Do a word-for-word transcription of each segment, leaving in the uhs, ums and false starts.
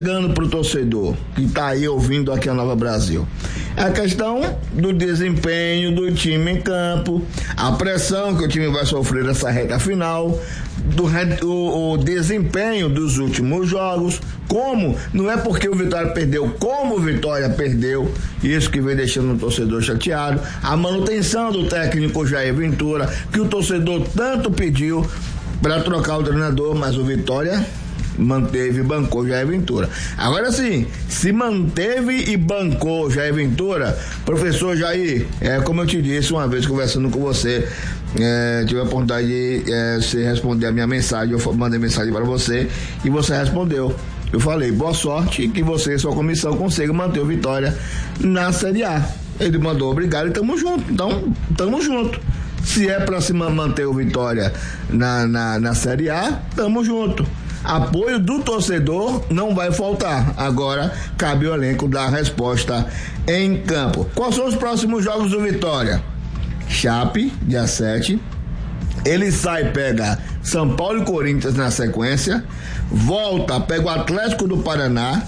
Chegando para o torcedor que está aí ouvindo aqui a Nova Brasil, é a questão do desempenho do time em campo, a pressão que o time vai sofrer nessa reta final, do o, o desempenho dos últimos jogos, como, não é porque o Vitória perdeu, como o Vitória perdeu, isso que vem deixando o torcedor chateado, a manutenção do técnico Jair Ventura, que o torcedor tanto pediu para trocar o treinador, mas o Vitória manteve e bancou Jair Ventura. Agora sim, se manteve e bancou Jair Ventura, professor Jair, é, como eu te disse uma vez conversando com você, é, tive a oportunidade de é, você responder a minha mensagem, eu mandei mensagem para você e você respondeu. Eu falei, boa sorte, que você e sua comissão consigam manter o Vitória na Série A. Ele mandou obrigado e tamo junto, então tamo junto. Se é para se manter o Vitória na, na, na Série A, tamo junto. Apoio do torcedor não vai faltar. Agora cabe o elenco dar a resposta em campo. Quais são os próximos jogos do Vitória? Chape, dia sete. Ele sai, pega São Paulo e Corinthians na sequência. Volta, pega o Atlético do Paraná.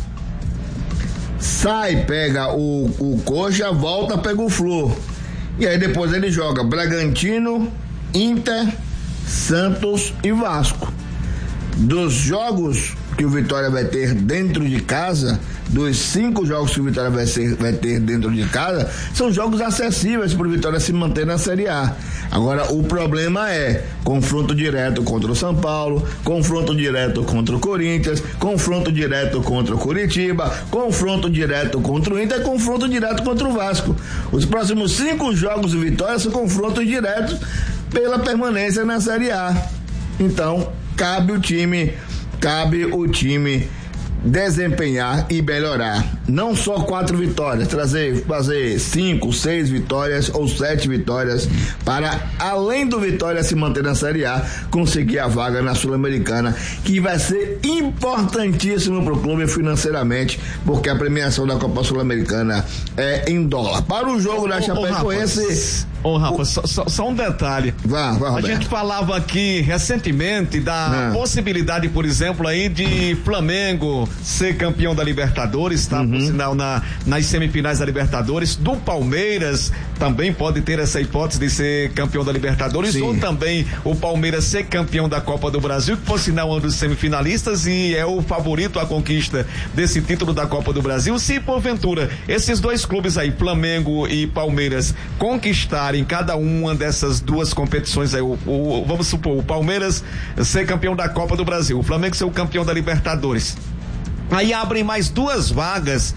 Sai, pega o, o Coxa. Volta, pega o Flu. E aí depois ele joga Bragantino, Inter, Santos e Vasco. Dos jogos que o Vitória vai ter dentro de casa, dos cinco jogos que o Vitória vai, ser, vai ter dentro de casa, são jogos acessíveis para o Vitória se manter na Série A. Agora, o problema é confronto direto contra o São Paulo, confronto direto contra o Corinthians, confronto direto contra o Curitiba, confronto direto contra o Inter, confronto direto contra o Vasco. Os próximos cinco jogos do Vitória são confrontos diretos pela permanência na Série A. Então, cabe o time, cabe o time desempenhar e melhorar. Não só quatro vitórias, trazer, fazer cinco, seis vitórias ou sete vitórias para, além do Vitória se manter na Série A, conseguir a vaga na Sul-Americana, que vai ser importantíssimo para o clube financeiramente, porque a premiação da Copa Sul-Americana é em dólar. Para o jogo ô, da Chapecoense... Ô, Rafa, o... só, só, só um detalhe. Vá, vá, a gente falava aqui recentemente da Não. possibilidade, por exemplo, aí de Flamengo ser campeão da Libertadores, tá? Uhum. Por sinal, na, nas semifinais da Libertadores, do Palmeiras também pode ter essa hipótese de ser campeão da Libertadores. Sim. Ou também o Palmeiras ser campeão da Copa do Brasil, que por sinal é um dos semifinalistas e é o favorito à conquista desse título da Copa do Brasil. Se porventura esses dois clubes aí, Flamengo e Palmeiras, conquistarem em cada uma dessas duas competições aí, o, o, vamos supor, o Palmeiras ser campeão da Copa do Brasil, o Flamengo ser o campeão da Libertadores, aí abrem mais duas vagas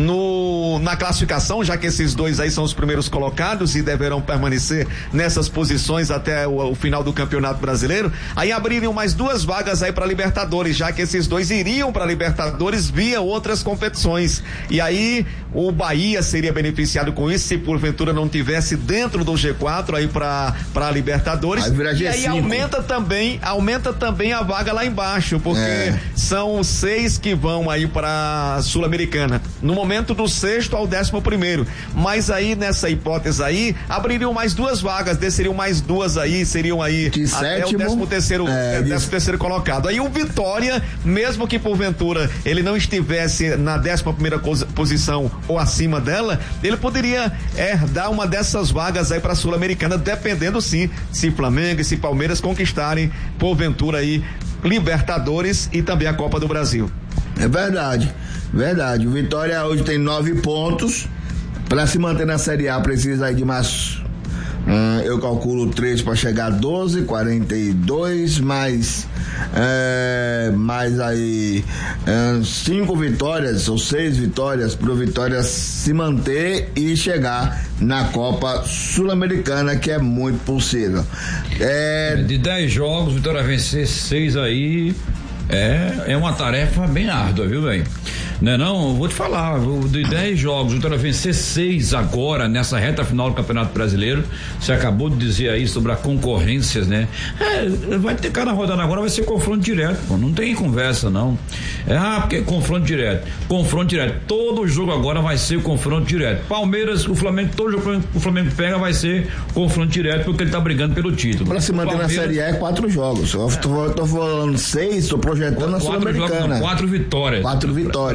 no, na classificação, já que esses dois aí são os primeiros colocados e deverão permanecer nessas posições até o, o final do Campeonato Brasileiro. Aí abririam mais duas vagas aí para Libertadores, já que esses dois iriam para Libertadores via outras competições. E aí o Bahia seria beneficiado com isso se porventura não tivesse dentro do G quatro aí para para Libertadores. Aí e aí aumenta também, aumenta também a vaga lá embaixo, porque é. são seis que vão aí para Sul-Americana. No momento do sexto ao décimo primeiro. Mas aí, nessa hipótese aí, abririam mais duas vagas, desceriam mais duas aí, seriam aí de até sétimo, o décimo terceiro, é, décimo terceiro colocado. Aí o Vitória, mesmo que porventura ele não estivesse na décima primeira posição ou acima dela, ele poderia herdar uma dessas vagas aí pra Sul-Americana, dependendo sim, se Flamengo e se Palmeiras conquistarem, porventura aí, Libertadores e também a Copa do Brasil. É verdade, verdade. O Vitória hoje tem nove pontos. Para se manter na Série A precisa de mais, hum, eu calculo três para chegar a doze, quarenta e dois, mais, é, mais aí é, cinco vitórias ou seis vitórias para o Vitória se manter e chegar na Copa Sul-Americana, que é muito possível. É, de dez jogos, Vitória vencer seis aí. É, é uma tarefa bem árdua, viu, velho? Né não? Eu vou te falar, de dez jogos, o Vitória vencer seis agora, nessa reta final do Campeonato Brasileiro. Você acabou de dizer aí sobre a concorrências, né? É, vai ter cada rodada agora, vai ser confronto direto, pô, não tem conversa não. É, ah, porque é confronto direto, confronto direto, todo jogo agora vai ser confronto direto. Palmeiras, o Flamengo, todo jogo que o Flamengo pega vai ser confronto direto, porque ele tá brigando pelo título. Pra se manter Palmeiras, na Série A é quatro jogos. Eu tô, tô falando seis, tô projetando a Sul-Americana. Quatro vitórias. Quatro vitórias.